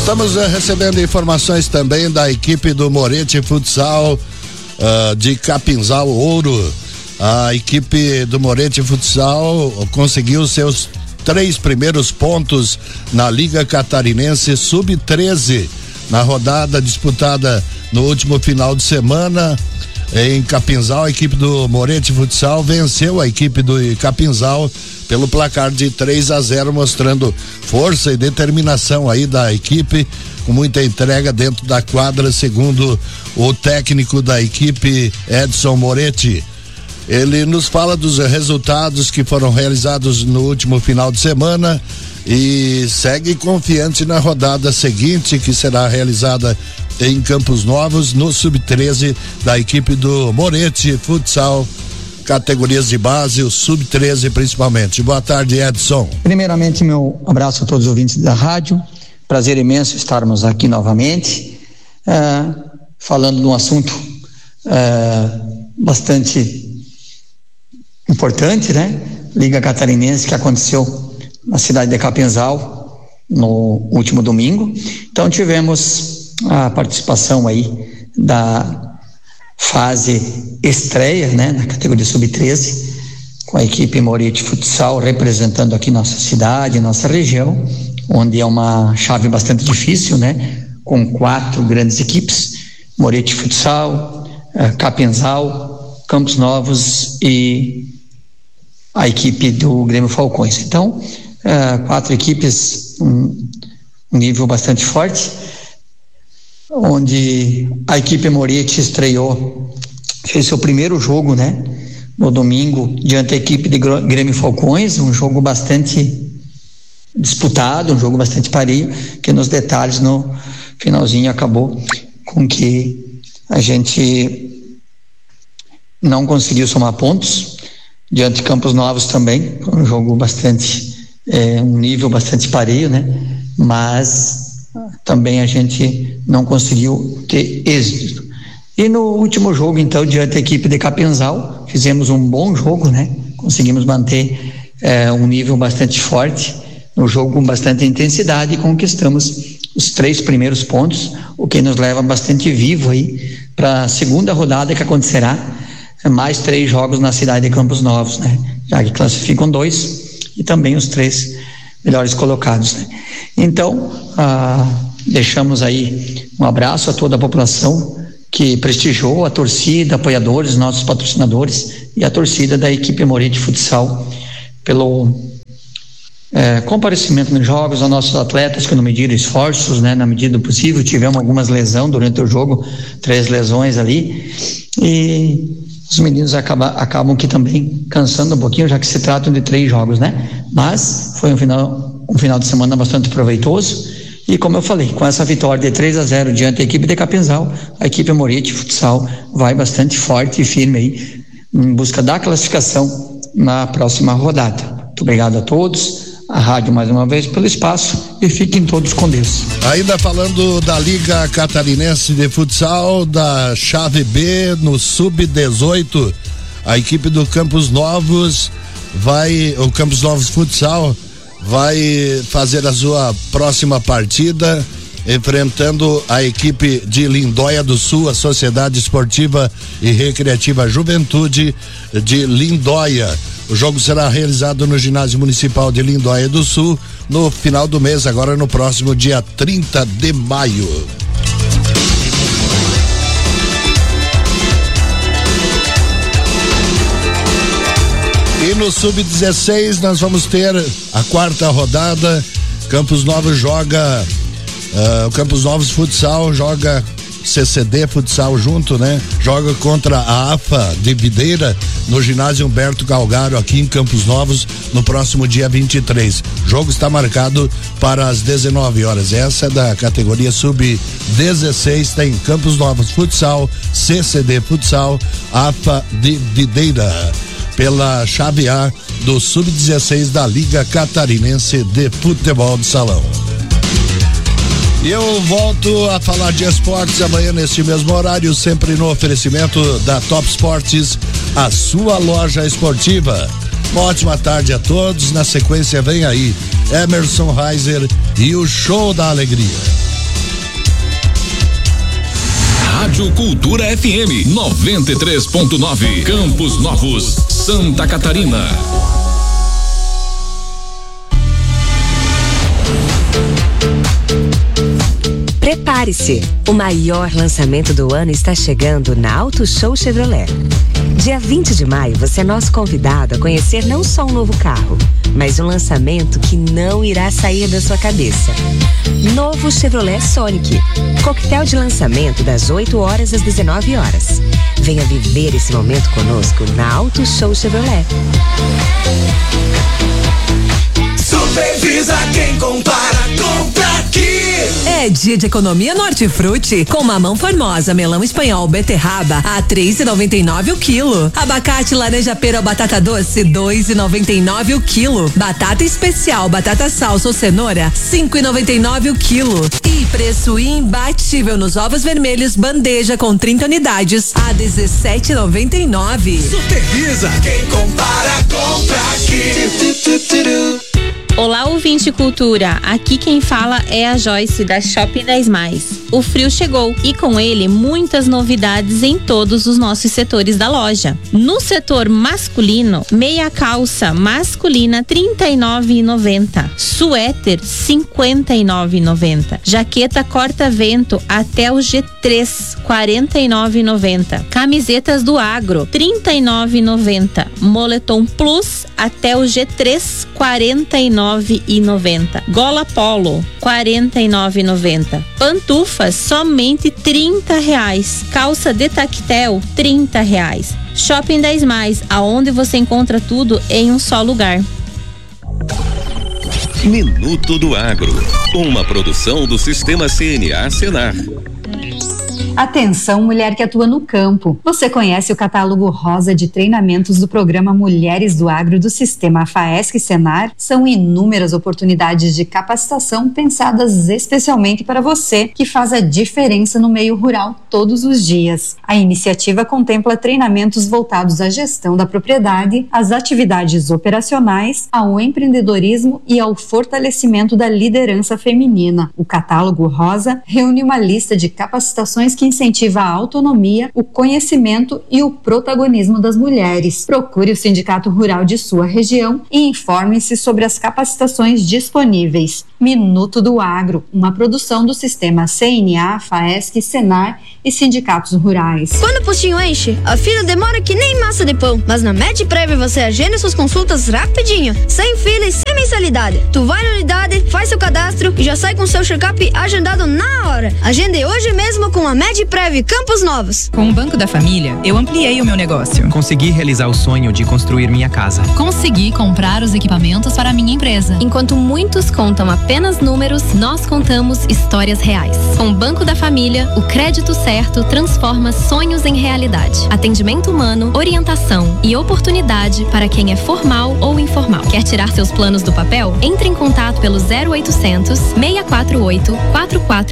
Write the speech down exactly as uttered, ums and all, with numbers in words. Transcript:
Estamos uh, recebendo informações também da equipe do Moretti Futsal uh, de Capinzal Ouro. A equipe do Moretti Futsal conseguiu seus três primeiros pontos na Liga Catarinense sub treze, na rodada disputada no último final de semana em Capinzal. A equipe do Moretti Futsal venceu a equipe do Capinzal pelo placar de três a zero, mostrando força e determinação aí da equipe, com muita entrega dentro da quadra, segundo o técnico da equipe, Edson Moretti. Ele nos fala dos resultados que foram realizados no último final de semana e segue confiante na rodada seguinte, que será realizada em Campos Novos, no sub treze da equipe do Moretti Futsal, categorias de base, o sub treze principalmente. Boa tarde, Edson. Primeiramente, meu abraço a todos os ouvintes da rádio. Prazer imenso estarmos aqui novamente, uh, falando de um assunto uh, bastante importante, né? Liga Catarinense, que aconteceu na cidade de Capinzal no último domingo. Então tivemos a participação aí da fase estreia, né, na categoria sub treze, com a equipe Moretti Futsal representando aqui nossa cidade, nossa região, onde é uma chave bastante difícil, né, com quatro grandes equipes: Moretti Futsal, Capinzal, Campos Novos e a equipe do Grêmio Falcões. Então, uh, quatro equipes, um, um nível bastante forte, onde a equipe Moretti estreou, fez seu primeiro jogo, né, no domingo, diante da equipe de Grêmio Falcões, um jogo bastante disputado, um jogo bastante pareio, que nos detalhes, no finalzinho, acabou com que a gente não conseguiu somar pontos. Diante de Campos Novos também, um jogo bastante, é, um nível bastante pareio, né? Mas também a gente não conseguiu ter êxito. E no último jogo, então, diante da equipe de Capinzal, fizemos um bom jogo, né? Conseguimos manter é, um nível bastante forte, no jogo com bastante intensidade, e conquistamos os três primeiros pontos, o que nos leva bastante vivo aí para a segunda rodada, que acontecerá mais três jogos na cidade de Campos Novos, né? Já que classificam dois e também os três melhores colocados, né? Então, ah, deixamos aí um abraço a toda a população que prestigiou, a torcida, apoiadores, nossos patrocinadores e a torcida da equipe Moretti Futsal pelo é, comparecimento nos jogos, aos nossos atletas que não mediram esforços, né? Na medida do possível, tivemos algumas lesões durante o jogo, três lesões ali, e os meninos acaba, acabam que também cansando um pouquinho, já que se tratam de três jogos, né? Mas foi um final, um final de semana bastante proveitoso, e como eu falei, com essa vitória de três a zero diante da equipe de Capinzal, a equipe Moretti Futsal vai bastante forte e firme aí em busca da classificação na próxima rodada. Muito obrigado a todos, a rádio mais uma vez pelo espaço, e fiquem todos com Deus. Ainda falando da Liga Catarinense de Futsal, da chave B, no sub dezoito, a equipe do Campos Novos vai, o Campos Novos Futsal vai fazer a sua próxima partida enfrentando a equipe de Lindóia do Sul, a Sociedade Esportiva e Recreativa Juventude de Lindóia. O jogo será realizado no Ginásio Municipal de Lindóia do Sul no final do mês, agora no próximo dia trinta de maio. E no sub dezesseis nós vamos ter a quarta rodada. Campos Novos joga uh, o Campos Novos Futsal joga C C D Futsal junto, né? Joga contra a AFA de Videira no ginásio Humberto Galgaro, aqui em Campos Novos, no próximo dia vinte e três. O jogo está marcado para as dezenove horas. Essa é da categoria sub dezesseis, tem Campos Novos Futsal, C C D Futsal, AFA de Videira, pela chave A do sub dezesseis da Liga Catarinense de Futebol de Salão. E eu volto a falar de esportes amanhã neste mesmo horário, sempre no oferecimento da Top Esportes, a sua loja esportiva. Uma ótima tarde a todos. Na sequência vem aí Emerson Reiser e o Show da Alegria. Rádio Cultura F M noventa e três ponto nove, Campos Novos, Santa Catarina. Prepare-se, o maior lançamento do ano está chegando na Auto Show Chevrolet. Dia vinte de maio, você é nosso convidado a conhecer não só um novo carro, mas um lançamento que não irá sair da sua cabeça. Novo Chevrolet Sonic. Coquetel de lançamento das oito horas às dezenove horas. Venha viver esse momento conosco na Auto Show Chevrolet. Supervisa quem compara, compra aqui. É dia de economia no Hortifruti, com mamão formosa, melão espanhol, beterraba a três e noventa e nove o quilo. Abacate, laranja pera ou batata doce dois e noventa e nove o quilo. Batata especial, batata salsa ou cenoura cinco e noventa e nove o quilo. E preço imbatível nos ovos vermelhos bandeja com trinta unidades a dezessete e noventa e nove. Supervisa quem compara, compra aqui. Olá, ouvinte Cultura, aqui quem fala é a Joyce da Shopping dez mais. O frio chegou e com ele muitas novidades em todos os nossos setores da loja. No setor masculino, meia calça masculina trinta e nove reais e noventa centavos, suéter cinquenta e nove reais e noventa centavos, jaqueta corta-vento até o G três quarenta e nove reais e noventa centavos, camisetas do agro trinta e nove reais e noventa centavos, moletom plus até o G três quarenta e nove reais e noventa centavos, gola polo quarenta e nove reais e noventa centavos, pantufas somente trinta reais, calça de tactel trinta reais. Shopping dez mais, aonde você encontra tudo em um só lugar. Minuto do Agro, uma produção do Sistema C N A Senar. Atenção, mulher que atua no campo. Você conhece o catálogo rosa de treinamentos do programa Mulheres do Agro do Sistema FAESC Senar? São inúmeras oportunidades de capacitação pensadas especialmente para você, que faz a diferença no meio rural todos os dias. A iniciativa contempla treinamentos voltados à gestão da propriedade, às atividades operacionais, ao empreendedorismo e ao fortalecimento da liderança feminina. O catálogo rosa reúne uma lista de capacitações que incentiva a autonomia, o conhecimento e o protagonismo das mulheres. Procure o Sindicato Rural de sua região e informe-se sobre as capacitações disponíveis. Minuto do Agro, uma produção do Sistema C N A, FAESC, Senar e sindicatos rurais. Quando o postinho enche, a fila demora que nem massa de pão, mas na MedPrev você agenda suas consultas rapidinho, sem fila e sem mensalidade. Tu vai na unidade, faz seu cadastro e já sai com seu check-up agendado na hora. Agende hoje mesmo com a MedPrev Campos Novos. Com o Banco da Família, eu ampliei o meu negócio. Consegui realizar o sonho de construir minha casa. Consegui comprar os equipamentos para a minha empresa. Enquanto muitos contam apenas números, nós contamos histórias reais. Com o Banco da Família, o crédito certo transforma sonhos em realidade. Atendimento humano, orientação e oportunidade para quem é formal ou informal. Quer tirar seus planos do papel? Entre em contato pelo zero oitocentos, seiscentos e quarenta e oito, quarenta e quatro